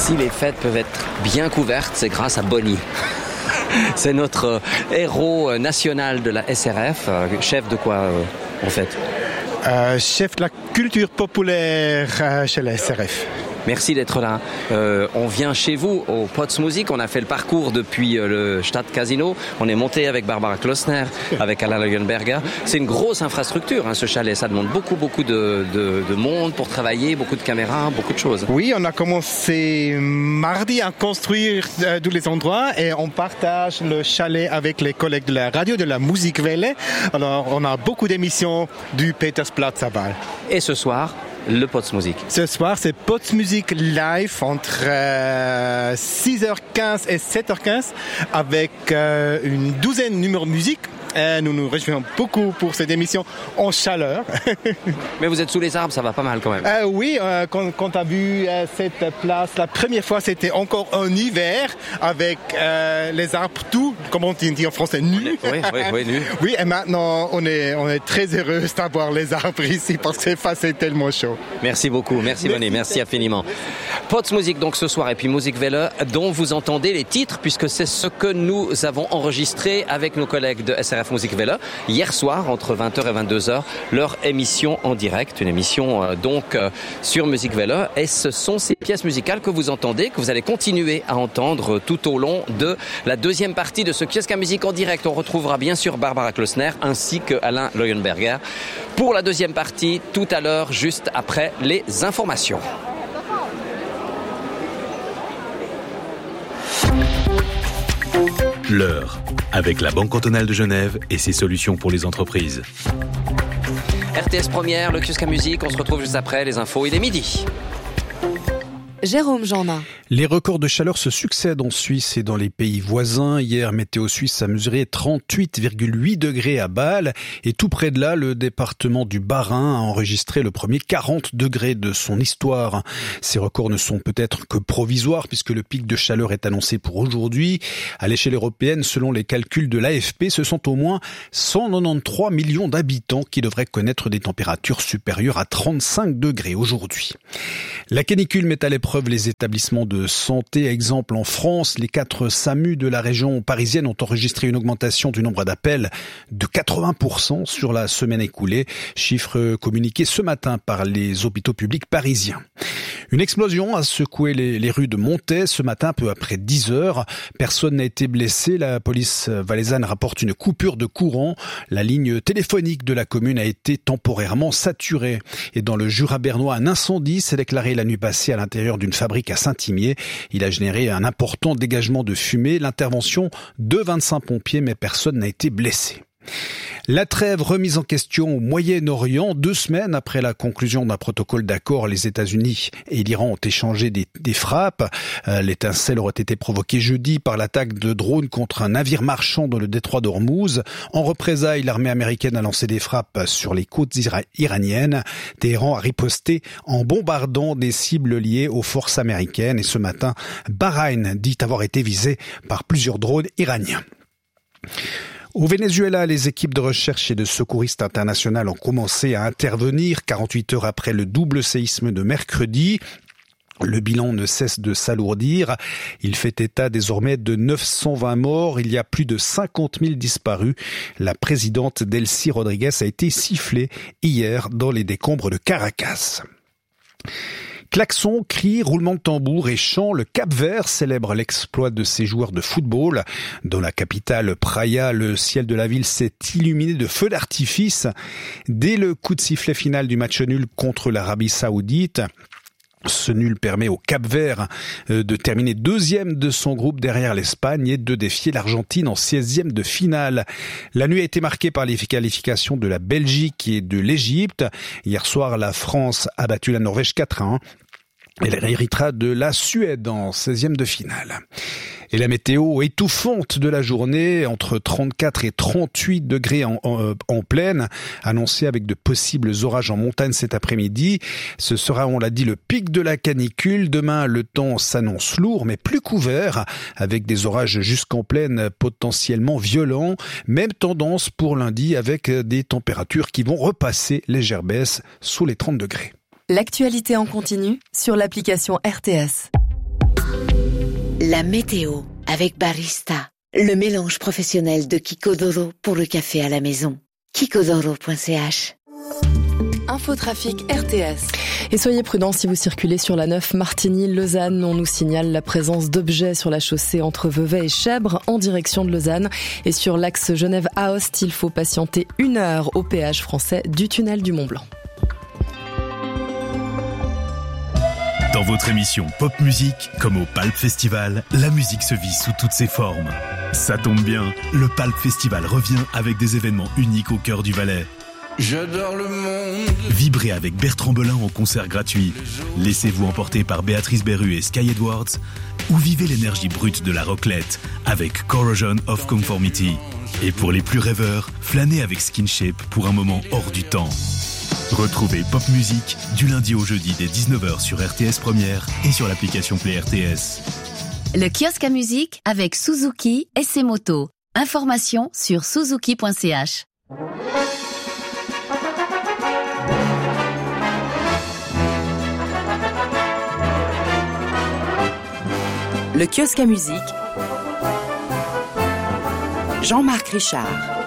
si les fêtes peuvent être bien couvertes, c'est grâce à Bonnie. C'est notre héros national de la SRF. Chef de quoi, en fait? Chef de la culture populaire chez la SRF. Merci d'être là. On vient chez vous au Potsmusik. On a fait le parcours depuis le Stadtcasino. On est monté avec Barbara Klossner, avec Alain Leuenberger. C'est une grosse infrastructure, ce chalet. Ça demande beaucoup de monde pour travailler, beaucoup de caméras, beaucoup de choses. Oui, on a commencé mardi à construire tous les endroits et on partage le chalet avec les collègues de la radio de la Musikwelle. Alors, on a beaucoup d'émissions du Petersplatz à Bâle. Et ce soir, le Potsmusik. Ce soir, c'est Potsmusik live entre 6h15 et 7h15 avec une douzaine de numéros de musique. Nous nous réjouissons beaucoup pour cette émission en chaleur. Mais vous êtes sous les arbres, ça va pas mal quand même. Oui, quand tu as vu cette place, la première fois, c'était encore en hiver avec les arbres tout, comment on dit en français, nus. Oui, nus. Oui, et maintenant, on est très heureux d'avoir les arbres ici parce que c'est tellement chaud. Merci beaucoup, merci Bonnie, merci infiniment. Potsmusik donc ce soir et puis Musikwelle dont vous entendez les titres puisque c'est ce que nous avons enregistré avec nos collègues de SRF Musikwelle hier soir entre 20h et 22h, leur émission en direct, une émission sur Musikwelle, et ce sont ces pièces musicales que vous entendez, que vous allez continuer à entendre tout au long de la deuxième partie de ce kiosque à musique en direct. On retrouvera bien sûr Barbara Klossner ainsi que Alain Leuenberger pour la deuxième partie tout à l'heure, juste après les informations. L'heure, avec la Banque cantonale de Genève et ses solutions pour les entreprises. RTS Première, le kiosque à musique, on se retrouve juste après les infos, il est midi. Jérôme Jeannin. Les records de chaleur se succèdent en Suisse et dans les pays voisins. Hier, Météo Suisse a mesuré 38,8 degrés à Bâle et tout près de là, le département du Bas-Rhin a enregistré le premier 40 degrés de son histoire. Ces records ne sont peut-être que provisoires puisque le pic de chaleur est annoncé pour aujourd'hui. À l'échelle européenne, selon les calculs de l'AFP, ce sont au moins 193 millions d'habitants qui devraient connaître des températures supérieures à 35 degrés aujourd'hui. La canicule met à l'épreuve les établissements de santé. Exemple, en France, les 4 SAMU de la région parisienne ont enregistré une augmentation du nombre d'appels de 80% sur la semaine écoulée. Chiffre communiqué ce matin par les hôpitaux publics parisiens. Une explosion a secoué les rues de Montaix ce matin, peu après 10 heures. Personne n'a été blessé. La police valaisanne rapporte une coupure de courant. La ligne téléphonique de la commune a été temporairement saturée. Et dans le Jura bernois, un incendie s'est déclaré la nuit passée à l'intérieur d'une fabrique à Saint-Imier. Il a généré un important dégagement de fumée. L'intervention de 25 pompiers, mais personne n'a été blessé. La trêve remise en question au Moyen-Orient, 2 semaines après la conclusion d'un protocole d'accord, les États-Unis et l'Iran ont échangé des frappes. L'étincelle aurait été provoquée jeudi par l'attaque de drones contre un navire marchand dans le détroit d'Ormuz. En représailles, l'armée américaine a lancé des frappes sur les côtes iraniennes. Téhéran a riposté en bombardant des cibles liées aux forces américaines. Et ce matin, Bahreïn dit avoir été visé par plusieurs drones iraniens. Au Venezuela, les équipes de recherche et de secouristes internationales ont commencé à intervenir 48 heures après le double séisme de mercredi. Le bilan ne cesse de s'alourdir. Il fait état désormais de 920 morts. Il y a plus de 50 000 disparus. La présidente Delcy Rodriguez a été sifflée hier dans les décombres de Caracas. Klaxons, cris, roulements de tambour et chants, le Cap-Vert célèbre l'exploit de ses joueurs de football. Dans la capitale Praia, le ciel de la ville s'est illuminé de feux d'artifice. Dès le coup de sifflet final du match nul contre l'Arabie Saoudite, ce nul permet au Cap-Vert de terminer 2e de son groupe derrière l'Espagne et de défier l'Argentine en 16e de finale. La nuit a été marquée par les qualifications de la Belgique et de l'Égypte. Hier soir, la France a battu la Norvège 4-1. Elle héritera de la Suède en 16e de finale. Et la météo étouffante de la journée, entre 34 et 38 degrés en pleine, annoncée avec de possibles orages en montagne cet après-midi. Ce sera, on l'a dit, le pic de la canicule. Demain, le temps s'annonce lourd, mais plus couvert, avec des orages jusqu'en plaine potentiellement violents. Même tendance pour lundi, avec des températures qui vont repasser légère baisse sous les 30 degrés. L'actualité en continu sur l'application RTS. La météo avec Barista, le mélange professionnel de Kikodoro pour le café à la maison. Kikodoro.ch. Infotrafic RTS. Et soyez prudents si vous circulez sur la 9 Martigny-Lausanne. On nous signale la présence d'objets sur la chaussée entre Vevey et Chèvres en direction de Lausanne. Et sur l'axe Genève-Aoste, il faut patienter 1 heure au péage français du tunnel du Mont-Blanc. Dans votre émission Pop Musique, comme au Palp Festival, la musique se vit sous toutes ses formes. Ça tombe bien, le Palp Festival revient avec des événements uniques au cœur du Valais. J'adore le monde. Vibrez avec Bertrand Belin en concert gratuit. Laissez-vous emporter par Béatrice Berru et Sky Edwards. Ou vivez l'énergie brute de la roclette avec Corrosion of Conformity. Et pour les plus rêveurs, flânez avec Skinship pour un moment hors du temps. Retrouvez Pop Musique du lundi au jeudi dès 19h sur RTS Première et sur l'application Play RTS. Le kiosque à musique avec Suzuki et ses motos. Informations sur suzuki.ch. Le kiosque à musique, Jean-Marc Richard.